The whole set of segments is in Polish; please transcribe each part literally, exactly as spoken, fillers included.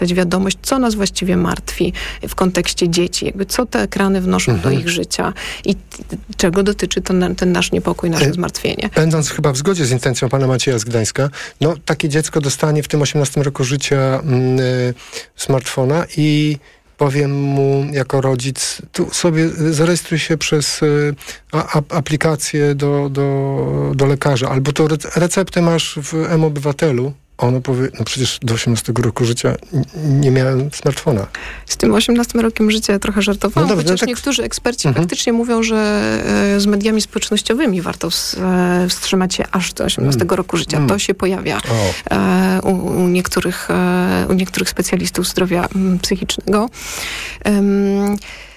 wiadomość, co nas właściwie martwi w kontekście dzieci, jakby co te ekrany wnoszą mhm. do ich życia i t- czego dotyczy ten, ten nasz niepokój, nasze zmartwienie. Będąc chyba w zgodzie z intencją pana Macieja z Gdańska, no takie dziecko dostanie w tym osiemnastym roku życia y, smartfona i powiem mu jako rodzic, tu sobie zarejestruj się przez y, a, a, aplikację do, do, do lekarza, albo to receptę masz w M-Obywatelu. Ono powie, no przecież do osiemnastego roku życia nie miałem smartfona. Z tym osiemnastym rokiem życia trochę żartowałam, no dobrze, chociaż no tak... niektórzy eksperci mhm. faktycznie mówią, że e, z mediami społecznościowymi warto ws, e, wstrzymać się aż do osiemnastego mm. roku życia. Mm. To się pojawia e, u, u, niektórych, e, u niektórych specjalistów zdrowia m, psychicznego. Um,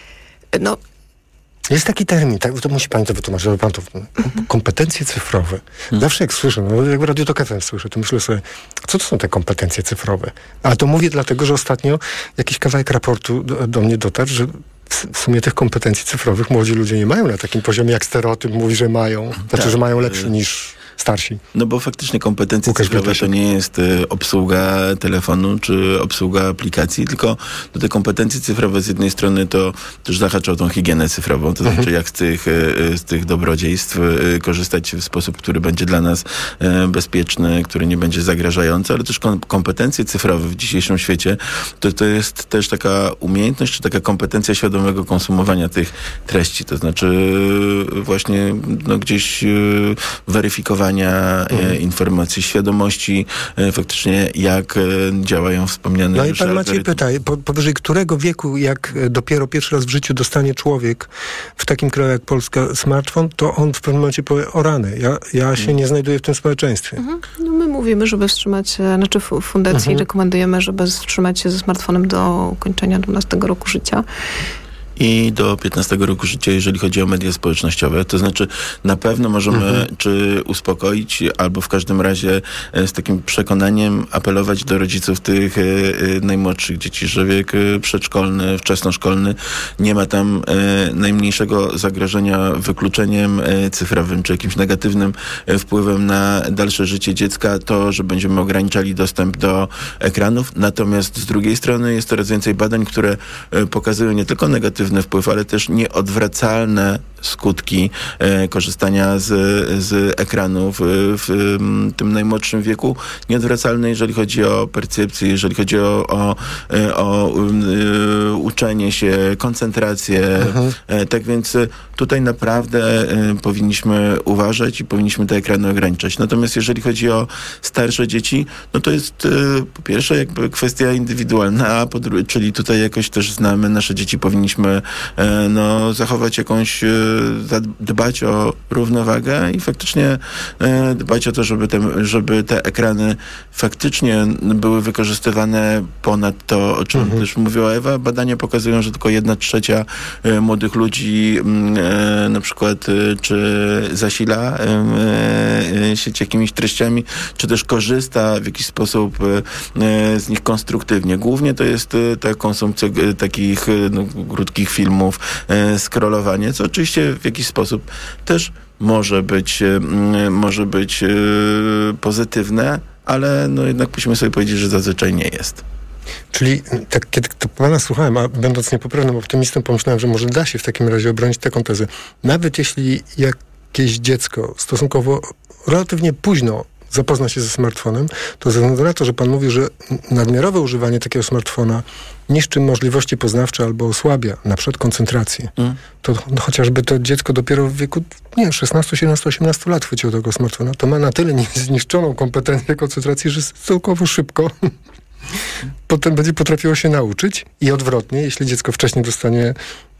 no Jest taki termin, tak, to musi pani to wytłumaczyć, żeby pan to... Kompetencje cyfrowe. Zawsze jak słyszę, no jak w Radiu Tok F M słyszę, to myślę sobie, co to są te kompetencje cyfrowe? A to mówię dlatego, że ostatnio jakiś kawałek raportu do, do mnie dotarł, że w sumie tych kompetencji cyfrowych młodzi ludzie nie mają na takim poziomie, jak stereotyp mówi, że mają. Znaczy, tak, że mają lepszy niż starsi. No bo faktycznie kompetencje Łukasz cyfrowe Bietasiak. to nie jest y, obsługa telefonu czy obsługa aplikacji, tylko do te kompetencje cyfrowe z jednej strony to też zahacza o tą higienę cyfrową, to mhm. znaczy jak z tych, y, z tych dobrodziejstw y, korzystać w sposób, który będzie dla nas y, bezpieczny, który nie będzie zagrażający, ale też kom- kompetencje cyfrowe w dzisiejszym świecie to, to jest też taka umiejętność, czy taka kompetencja świadomego konsumowania tych treści, to znaczy y, właśnie no, gdzieś y, weryfikowania Mhm. informacji, świadomości faktycznie, jak działają wspomniane No już i pan algorytmy. Maciej pyta, po, powyżej którego wieku, jak dopiero pierwszy raz w życiu dostanie człowiek w takim kraju jak Polska smartfon, to on w pewnym momencie powie, o rany, ja, ja się mhm. nie znajduję w tym społeczeństwie. Mhm. No my mówimy, żeby wstrzymać, znaczy w fundacji mhm. rekomendujemy, żeby wstrzymać się ze smartfonem do ukończenia dwunastego roku życia. I do piętnastego roku życia, jeżeli chodzi o media społecznościowe. To znaczy na pewno możemy mhm. czy uspokoić, albo w każdym razie z takim przekonaniem apelować do rodziców tych y, najmłodszych dzieci, że wiek y, przedszkolny, wczesnoszkolny nie ma tam y, najmniejszego zagrożenia wykluczeniem y, cyfrowym, czy jakimś negatywnym y, wpływem na dalsze życie dziecka, to, że będziemy ograniczali dostęp do ekranów. Natomiast z drugiej strony jest coraz więcej badań, które y, pokazują nie tylko negatywny wpływ, ale też nieodwracalne skutki e, korzystania z, z ekranów e, w m, tym najmłodszym wieku. Nieodwracalne, jeżeli chodzi o percepcję, jeżeli chodzi o, o, e, o e, uczenie się, koncentrację. Mhm. E, tak więc tutaj naprawdę e, powinniśmy uważać i powinniśmy te ekrany ograniczać. Natomiast jeżeli chodzi o starsze dzieci, no to jest e, po pierwsze jakby kwestia indywidualna, a po drugie, czyli tutaj jakoś też znamy nasze dzieci, powinniśmy e, no, zachować jakąś e, dbać o równowagę i faktycznie e, dbać o to, żeby te, żeby te ekrany faktycznie były wykorzystywane ponad to, o czym mhm. też mówiła Ewa. Badania pokazują, że tylko jedna trzecia e, młodych ludzi e, na przykład e, czy zasila e, e, sieć jakimiś treściami, czy też korzysta w jakiś sposób e, z nich konstruktywnie. Głównie to jest e, ta konsumpcja e, takich e, no, krótkich filmów, e, scrollowanie, co oczywiście w jakiś sposób też może być, może być pozytywne, ale no jednak musimy sobie powiedzieć, że zazwyczaj nie jest. Czyli tak, kiedy to pana słuchałem, a będąc niepoprawnym optymistą, pomyślałem, że może da się w takim razie obronić taką tezę. Nawet jeśli jakieś dziecko stosunkowo relatywnie późno zapozna się ze smartfonem, to ze względu na to, że pan mówi, że nadmiarowe używanie takiego smartfona niszczy możliwości poznawcze albo osłabia na przykład koncentrację, mm. to no, chociażby to dziecko dopiero w wieku nie, szesnaście, siedemnaście, osiemnaście lat chwyciło tego smartfona, to ma na tyle zniszczoną kompetencję koncentracji, że stosunkowo szybko potem będzie potrafiło się nauczyć i odwrotnie, jeśli dziecko wcześniej dostanie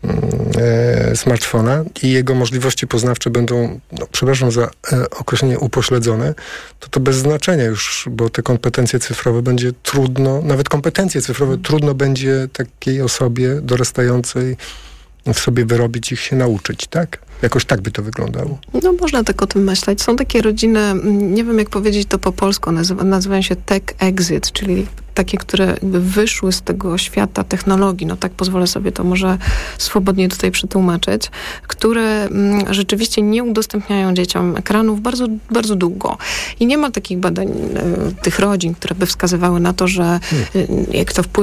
e, smartfona i jego możliwości poznawcze będą, no, przepraszam za e, określenie, upośledzone, to to bez znaczenia już, bo te kompetencje cyfrowe będzie trudno, nawet kompetencje cyfrowe hmm. trudno będzie takiej osobie dorastającej w sobie wyrobić, ich się nauczyć, tak? Jakoś tak by to wyglądało. No można tak o tym myśleć. Są takie rodziny, nie wiem jak powiedzieć to po polsku, nazywa, nazywają się tech exit, czyli takie, które jakby wyszły z tego świata technologii, no tak pozwolę sobie to może swobodnie tutaj przetłumaczyć, które mm, rzeczywiście nie udostępniają dzieciom ekranów bardzo, bardzo długo. I nie ma takich badań y, tych rodzin, które by wskazywały na to, że y, jak to wpływa